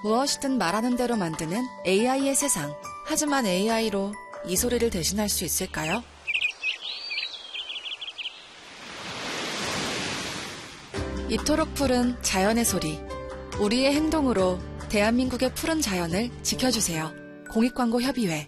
무엇이든 말하는 대로 만드는 AI의 세상. 하지만 AI로 이 소리를 대신할 수 있을까요? 이토록 푸른 자연의 소리. 우리의 행동으로 대한민국의 푸른 자연을 지켜주세요. 공익광고협의회.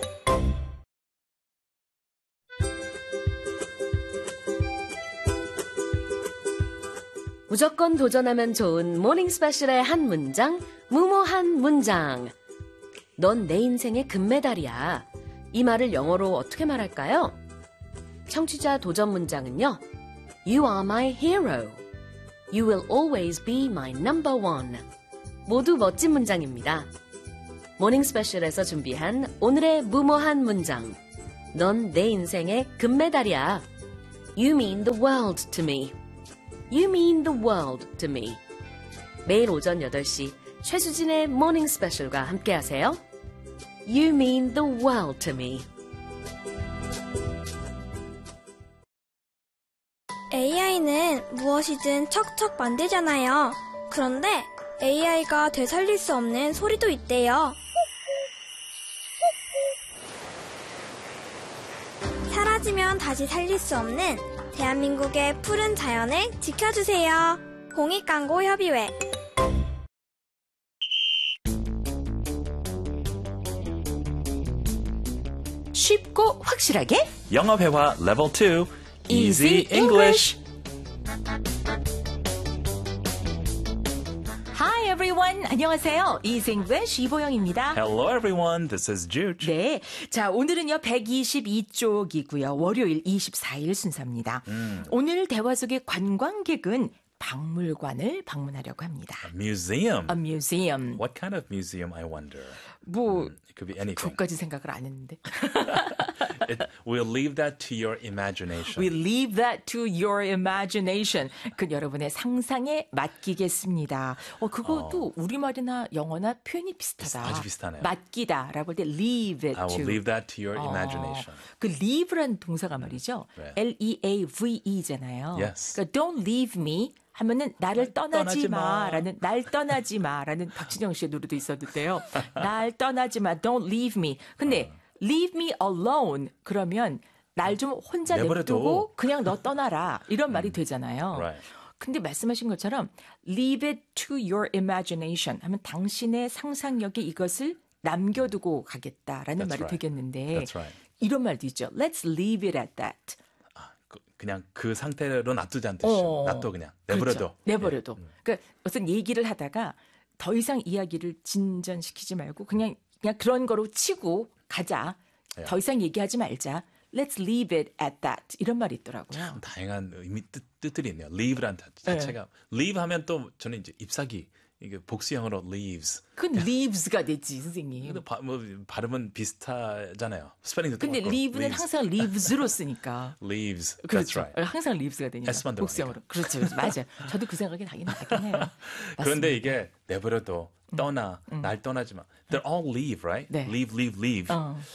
무조건 도전하면 좋은 모닝 스페셜의 한 문장, 무모한 문장. 넌 내 인생의 금메달이야. 이 말을 영어로 어떻게 말할까요? 청취자 도전 문장은요. You are my hero. You will always be my number one. 모두 멋진 문장입니다. 모닝 스페셜에서 준비한 오늘의 무모한 문장. 넌 내 인생의 금메달이야. You mean the world to me. You mean the world to me. 매일 오전 8시 최수진의 모닝 스페셜과 함께하세요. You mean the world to me. AI는 무엇이든 척척 만들잖아요. 그런데 AI가 되살릴 수 없는 소리도 있대요. 사라지면 다시 살릴 수 없는 대한민국의 푸른 자연을 지켜주세요. 공익광고협의회. 쉽고 확실하게 영어 회화 레벨 2 Easy English. Hi everyone. 안녕하세요. Easy English 이보영입니다. Hello everyone. This is Jude. 네. 자, 오늘은요 122쪽이고요. 월요일 24일 순서입니다. 오늘 대화 속의 관광객은 박물관을 방문하려고 합니다. A museum. A museum. What kind of museum, I wonder? 뭐 It could be anything. 그것까지 생각을 안 했는데. We'll leave that to your imagination. We leave that to your imagination. 그 여러분의 상상에 맡기겠습니다. 그것도 우리말이나 영어나 표현이 비슷하다. 아주 비슷하네요. 맡기다라고 할 때 leave it I will to. leave that to your imagination. 그 leave라는 동사가 말이죠. 네. L-E-A-V-E잖아요. Yes. 그러니까 don't leave me 하면은 나를 떠나지 떠나지 마. 마라는 날 떠나지 마라는 박진영 씨의 노래도 있었는데요. 날 떠나지 마. Don't leave me. 근데 leave me alone 그러면 날 좀 혼자 내버려둬. 냅두고 그냥 너 떠나라 이런 말이 되잖아요. Right. 근데 말씀하신 것처럼 leave it to your imagination 하면 당신의 상상력에 이것을 남겨두고 가겠다라는 That's 말이 right. 되겠는데 That's right. 이런 말도 있죠. Let's leave it at that. 그냥 그 상태로 놔두자는 뜻이죠. 놔둬 그냥. 내버려둬. 그렇죠. 내버려둬. 그러니까 어떤 얘기를 하다가 더 이상 이야기를 진전시키지 말고 그냥 그런 거로 치고 가자. 더 이상 얘기하지 말자. Let's leave it at that. 이런 말이 있더라고요. 다양한 의미 뜻들이 있네요. leave란 자체가 leave 하면 또 저는 이제 잎사귀 이게 복수형으로 leaves. 그건 leaves가 되지 선생님. 근데 발음은 비슷하잖아요. 스펠링도 근데 똑같고. leave는 leaves. 항상 leaves로 쓰니까. leaves. That's 그렇죠. right. 항상 leaves가 되니까. S만 복수형으로. 그렇죠. 맞아요. 저도 그 생각이 나긴 해요. 그런데 이게 내버려둬, 떠나, 날 떠나지 마. They're all leave, right? 네. leave.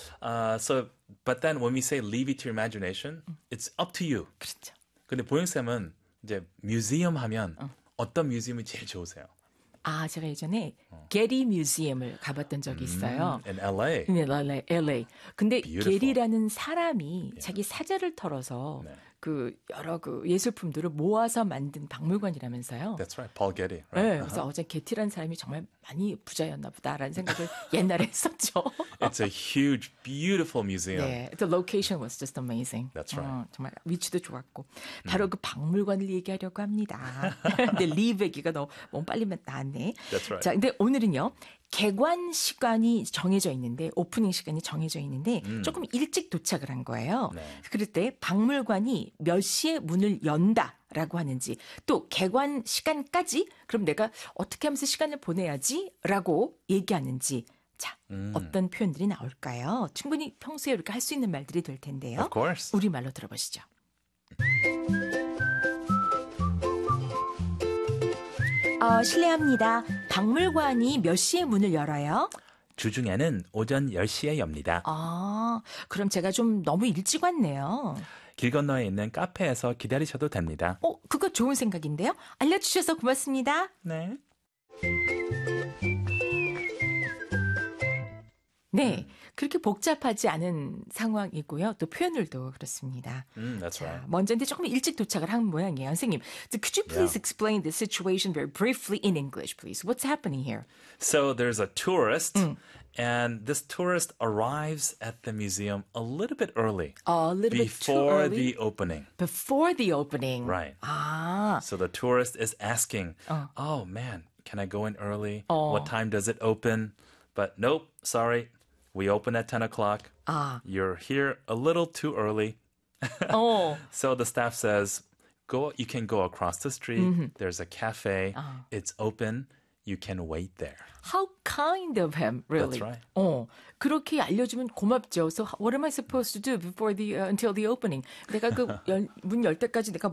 But then when we say leave it to your imagination, it's up to you. 그렇죠. 근데 보영쌤은 이제 뮤지엄 하면 어떤 뮤지엄이 제일 좋으세요? 제가 예전에 게리 뮤지엄을 가봤던 적이 있어요. In LA. 네, LA. 근데 Beautiful. 게리라는 사람이 자기 사제를 털어서 네. 그 여러 그 예술품들을 모아서 만든 박물관이라면서요. That's right. Paul Getty. 네, Right? 그래서 어제 게티라는 사람이 정말 많이 부자였나 보다라는 생각을 옛날에 했었죠. It's a huge, beautiful museum. 네, the location was just amazing. That's right. 정말 위치도 좋았고 바로 그 박물관을 얘기하려고 합니다. 근데 leave 얘기가 너무 빨리 나왔네. That's right. 자, 근데 오늘은요. 개관 시간이 정해져 있는데 오프닝 시간이 정해져 있는데 조금 일찍 도착을 한 거예요. 네. 그럴 때 박물관이 몇 시에 문을 연다라고 하는지 또 개관 시간까지 그럼 내가 어떻게 하면서 시간을 보내야지라고 얘기하는지 자 어떤 표현들이 나올까요? 충분히 평소에 이렇게 할 수 있는 말들이 될 텐데요. Of course. 우리말로 들어보시죠. 실례합니다. 박물관이 몇 시에 문을 열어요? 주중에는 오전 10시에 엽니다. 그럼 제가 좀 너무 일찍 왔네요. 길 건너에 있는 카페에서 기다리셔도 됩니다. 그거 좋은 생각인데요. 알려주셔서 고맙습니다. 네. 네, 그렇게 복잡하지 않은 상황이고요. 또 표현들도 그렇습니다. That's 자, right. 먼저 근데 조금 일찍 도착을 한 모양이에요. 선생님, so could you please Yeah. explain the situation very briefly in English, please? What's happening here? So there's a tourist, and this tourist arrives at the museum a little bit early. A little bit too before early. the opening. Before the opening. Right. 아, So the tourist is asking, oh man, can I go in early? What time does it open? But nope, sorry. We open at 10 o'clock. You're here a little too early. 어. So the staff says, you can go across the street. There's a cafe. It's open. You can wait there. How kind of him, really. That's right. 그렇게 알려주면 고맙죠. So what am I supposed to do before the until the opening? 내가 문 열 때까지 내가